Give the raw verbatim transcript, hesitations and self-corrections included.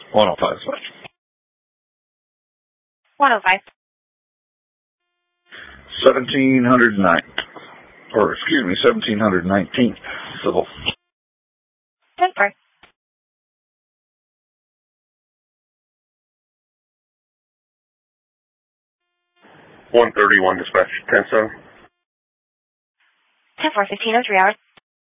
one oh five, dispatch. one oh five. seventeen hundred nine, or excuse me, seventeen hundred nineteen, civil. ten four. one thirty-one, dispatch, ten seven. ten four, fifteen oh three hours.